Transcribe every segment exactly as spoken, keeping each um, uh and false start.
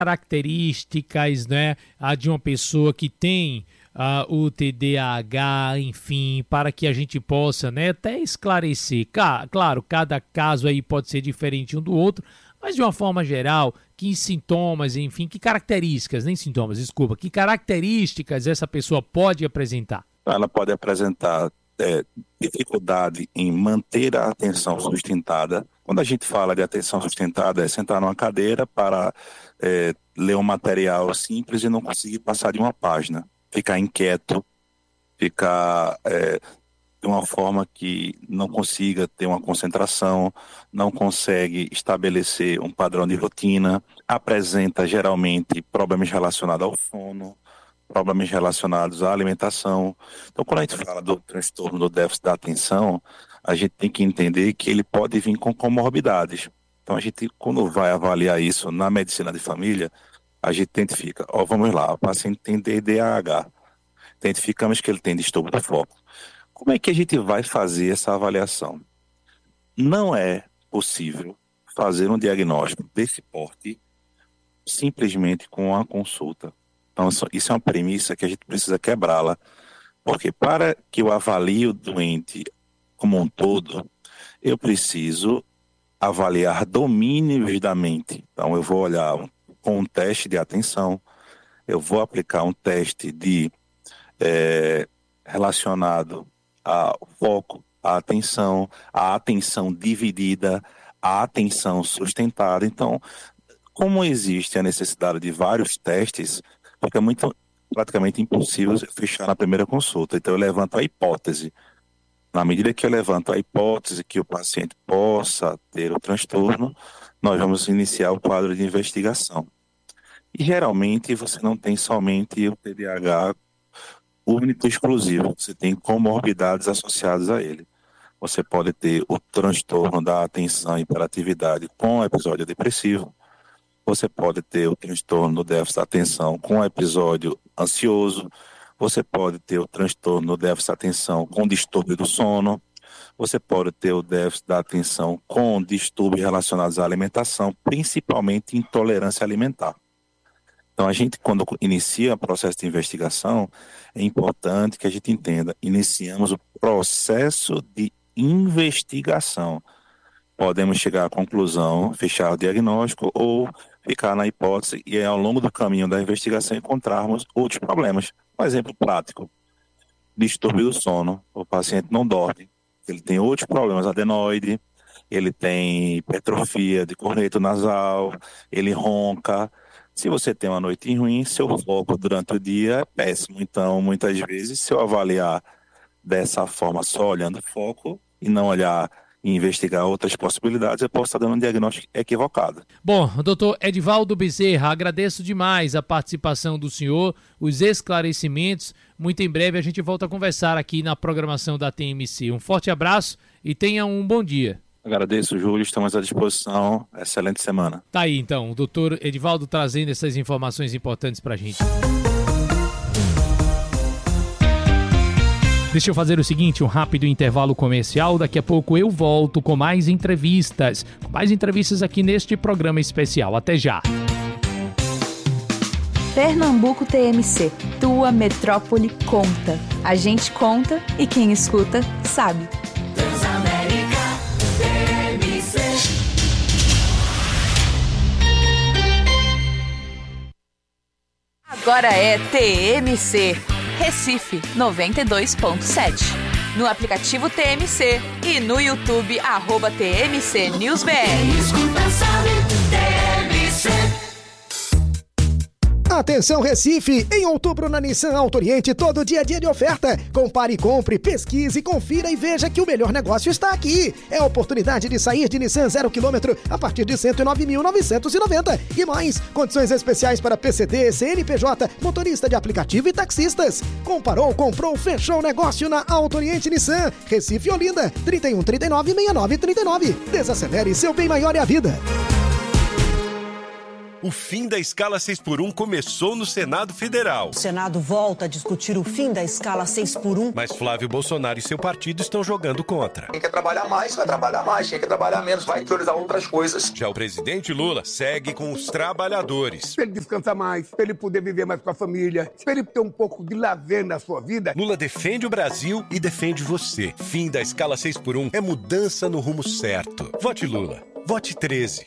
características, né, a de uma pessoa que tem uh, o T D A H, enfim, para que a gente possa, né, até esclarecer. Ca- claro, cada caso aí pode ser diferente um do outro, mas de uma forma geral, que sintomas, enfim, que características, nem sintomas, desculpa, que características essa pessoa pode apresentar? Ela pode apresentar é, dificuldade em manter a atenção sustentada. Quando a gente fala de atenção sustentada, é sentar numa cadeira para é, ler um material simples e não conseguir passar de uma página. Ficar inquieto, ficar é, de uma forma que não consiga ter uma concentração, não consegue estabelecer um padrão de rotina, apresenta geralmente problemas relacionados ao sono, problemas relacionados à alimentação. Então, quando a gente fala do transtorno do déficit da atenção, a gente tem que entender que ele pode vir com comorbidades. Então, a gente, quando vai avaliar isso na medicina de família, a gente identifica, ó, vamos lá, o paciente tem T D A H, identificamos que ele tem distúrbio do foco. Como é que a gente vai fazer essa avaliação? Não é possível fazer um diagnóstico desse porte simplesmente com uma consulta. Então, isso é uma premissa que a gente precisa quebrá-la, porque para que eu avalie o doente como um todo, eu preciso avaliar domínios da mente. Então, eu vou olhar com um teste de atenção, eu vou aplicar um teste de é, relacionado ao foco, à atenção, à atenção dividida, à atenção sustentada. Então, como existe a necessidade de vários testes, fica muito, praticamente impossível fechar na primeira consulta. Então eu levanto a hipótese. Na medida que eu levanto a hipótese que o paciente possa ter o transtorno, nós vamos iniciar o quadro de investigação. E geralmente você não tem somente o T D A H único e exclusivo, você tem comorbidades associadas a ele. Você pode ter o transtorno da atenção e hiperatividade com episódio depressivo. Você pode ter o transtorno do déficit da atenção com episódio ansioso. Você pode ter o transtorno do déficit da atenção com distúrbio do sono. Você pode ter o déficit da atenção com distúrbios relacionados à alimentação, principalmente intolerância alimentar. Então, a gente, quando inicia o processo de investigação, é importante que a gente entenda, iniciamos o processo de investigação. Podemos chegar à conclusão, fechar o diagnóstico ou ficar na hipótese e ao longo do caminho da investigação encontrarmos outros problemas. Um exemplo prático, distúrbio do sono. O paciente não dorme, ele tem outros problemas, adenoide, ele tem hipertrofia de corneto nasal, ele ronca. Se você tem uma noite ruim, seu foco durante o dia é péssimo. Então, muitas vezes, se eu avaliar dessa forma, só olhando o foco e não olhar e investigar outras possibilidades, eu posso estar dando um diagnóstico equivocado. Bom, doutor Edivaldo Bezerra, agradeço demais a participação do senhor, os esclarecimentos. Muito em breve a gente volta a conversar aqui na programação da T M C. Um forte abraço e tenha um bom dia. Agradeço, Júlio, estamos à disposição. Excelente semana. Tá aí então, o doutor Edivaldo trazendo essas informações importantes pra gente. Deixa eu fazer o seguinte, um rápido intervalo comercial. Daqui a pouco eu volto com mais entrevistas. Com mais entrevistas aqui neste programa especial. Até já. Pernambuco T M C. Tua metrópole conta. A gente conta e quem escuta sabe. Transamérica T M C. Agora é T M C. Recife noventa e dois ponto sete. No aplicativo T M C e no YouTube, arroba T M C News B R. Quem escuta sabe, T M C. Atenção Recife, em outubro na Nissan Auto Oriente, todo dia é dia de oferta. Compare, compre, pesquise, confira e veja que o melhor negócio está aqui. É a oportunidade de sair de Nissan zero quilômetro a partir de cento e nove mil novecentos e noventa. E mais, condições especiais para P C D, C N P J, motorista de aplicativo e taxistas. Comparou, comprou, fechou o negócio na Auto Oriente Nissan. Recife e Olinda, trinta e um, trinta e nove, sessenta e nove, trinta e nove. Desacelere, seu bem maior é a vida. O fim da escala seis por um começou no Senado Federal. O Senado volta a discutir o fim da escala seis por um. Mas Flávio Bolsonaro e seu partido estão jogando contra. Quem quer trabalhar mais, vai trabalhar mais. Quem quer trabalhar menos, vai priorizar outras coisas. Já o presidente Lula segue com os trabalhadores. Para ele descansar mais, para ele poder viver mais com a família, para ele ter um pouco de lazer na sua vida. Lula defende o Brasil e defende você. Fim da escala seis por um é mudança no rumo certo. Vote Lula. Vote treze.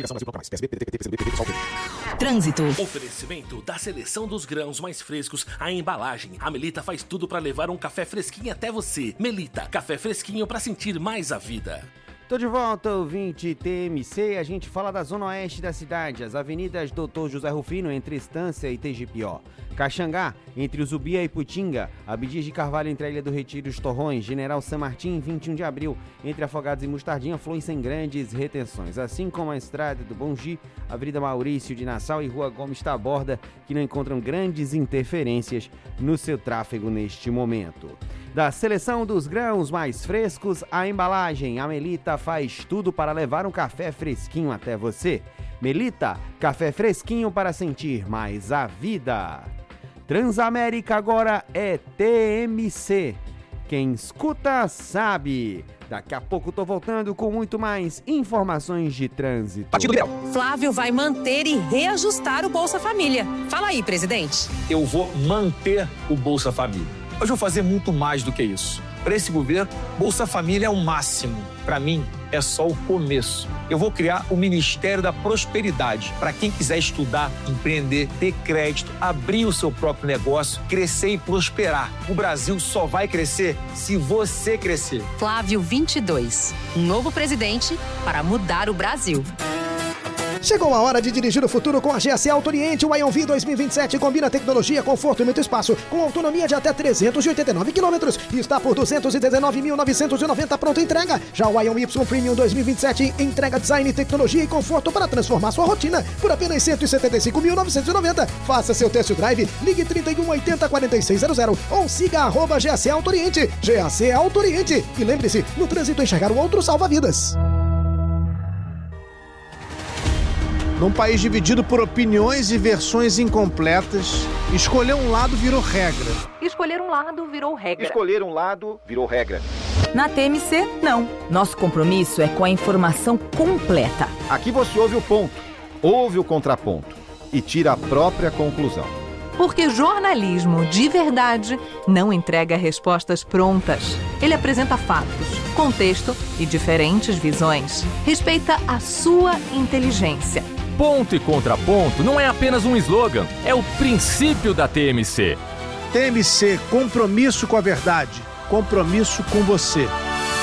Trânsito. Oferecimento da seleção dos grãos mais frescos, a embalagem. A Melita faz tudo para levar um café fresquinho até você. Melita, café fresquinho para sentir mais a vida. Tô de volta, ouvinte T M C. A gente fala da zona oeste da cidade, as avenidas doutor José Rufino, entre Estância e T G P O. Caxangá, entre Uzubia e Putinga. Abdias de Carvalho, entre a Ilha do Retiro e os Torrões. General San Martín, vinte e um de abril, entre Afogados e Mostardinha, flui sem grandes retenções. Assim como a estrada do Bongi, Avenida Maurício de Nassau e Rua Gomes Taborda, que não encontram grandes interferências no seu tráfego neste momento. Da seleção dos grãos mais frescos, a embalagem. A Melita faz tudo para levar um café fresquinho até você. Melita, café fresquinho para sentir mais a vida. Transamérica agora é T M C. Quem escuta sabe. Daqui a pouco tô voltando com muito mais informações de trânsito. Flávio vai manter e reajustar o Bolsa Família. Fala aí, presidente. Eu vou manter o Bolsa Família. Mas vou fazer muito mais do que isso. Para esse governo, Bolsa Família é o máximo. Para mim, é só o começo. Eu vou criar o Ministério da Prosperidade para quem quiser estudar, empreender, ter crédito, abrir o seu próprio negócio, crescer e prosperar. O Brasil só vai crescer se você crescer. Flávio vinte e dois, um novo presidente para mudar o Brasil. Chegou a hora de dirigir o futuro com a G A C Auto Oriente. O Ion V dois mil e vinte e sete combina tecnologia, conforto e muito espaço, com autonomia de até trezentos e oitenta e nove quilômetros e está por duzentos e dezenove mil novecentos e noventa pronta entrega. Já o Ion Y Premium dois mil e vinte e sete entrega design, tecnologia e conforto para transformar sua rotina por apenas cento e setenta e cinco mil novecentos e noventa. Faça seu test drive, ligue trinta e um oitenta quarenta e seis zero zero ou siga arroba G A C Auto Oriente. G A C Auto Oriente. E lembre-se, no trânsito enxergar o outro salva vidas. Num país dividido por opiniões e versões incompletas, escolher um lado virou regra. Escolher um lado virou regra. Escolher um lado virou regra. Na T M C, não. Nosso compromisso é com a informação completa. Aqui você ouve o ponto, ouve o contraponto e tira a própria conclusão. Porque jornalismo de verdade não entrega respostas prontas. Ele apresenta fatos, contexto e diferentes visões. Respeita a sua inteligência. Ponto e contraponto não é apenas um slogan, é o princípio da T M C. T M C, compromisso com a verdade, compromisso com você.